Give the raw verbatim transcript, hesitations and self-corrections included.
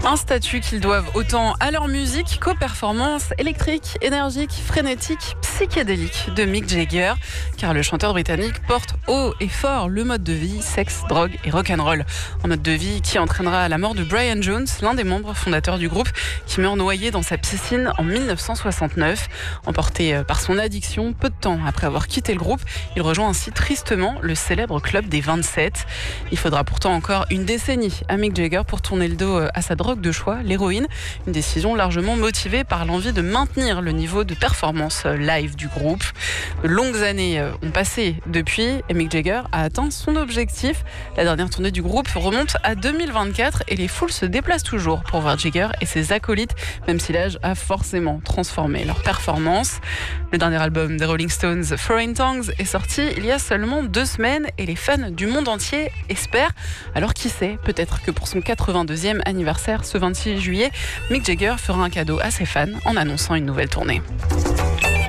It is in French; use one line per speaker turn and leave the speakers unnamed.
Un statut qu'ils doivent autant à leur musique qu'aux performances électriques, énergiques, frénétiques, psychédéliques de Mick Jagger. Car le chanteur britannique porte haut et fort le mode de vie sexe, drogue et rock'n'roll. Un mode de vie qui entraînera la mort de Brian Jones, l'un des membres fondateurs du groupe, qui meurt noyé dans sa piscine en mille neuf cent soixante-neuf. Emporté par son addiction, peu de temps après avoir quitté le groupe, il rejoint ainsi tristement le célèbre club des vingt-sept. Il faudra pourtant encore une décennie à Mick Jagger pour tourner le dos à sa drogue de choix, l'héroïne. Une décision largement motivée par l'envie de maintenir le niveau de performance live du groupe. De longues années ont passé depuis et Mick Jagger a atteint son objectif. La dernière tournée du groupe remonte à deux mille vingt-quatre et les foules se déplacent toujours pour voir Jagger et ses acolytes, même si l'âge a forcément transformé leur performance. Le dernier album des Rolling Stones, Foreign Tongues, est sorti il y a seulement deux semaines et les fans du monde entier espèrent. Alors qui sait, peut-être que pour son quatre-vingt-deuxième anniversaire, ce vingt-six juillet, Mick Jagger fera un cadeau à ses fans en annonçant une nouvelle tournée.